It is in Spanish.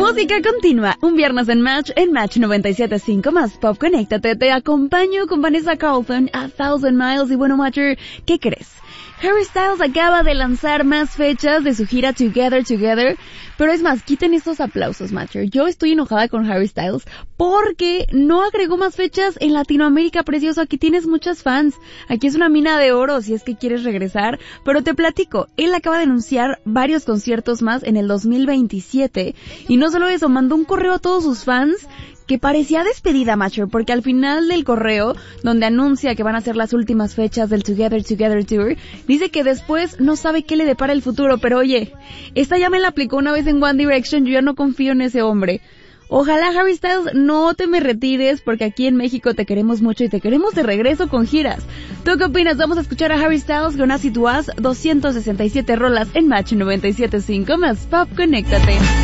Música continua, un viernes en Match 97.5 más Pop. Conéctate, te acompaño con Vanessa Carlton a Thousand Miles. Y bueno, Matcher, ¿qué crees? Harry Styles acaba de lanzar más fechas de su gira Together, pero es más, quiten estos aplausos, Matcher. Yo estoy enojada con Harry Styles porque no agregó más fechas en Latinoamérica, precioso. Aquí tienes muchas fans, aquí es una mina de oro si es que quieres regresar, pero te platico, él acaba de anunciar varios conciertos más en el 2027, y no solo eso, mandó un correo a todos sus fans que parecía despedida, Matcher, porque al final del correo, donde anuncia que van a ser las últimas fechas del Together Tour, dice que después no sabe qué le depara el futuro, pero oye, esta ya me la aplicó una vez en One Direction, yo ya no confío en ese hombre. Ojalá, Harry Styles, no te me retires, porque aquí en México te queremos mucho y te queremos de regreso con giras. ¿Tú qué opinas? Vamos a escuchar a Harry Styles con Acid Was, 267 rolas en Match 97.5 más Pop. Conéctate.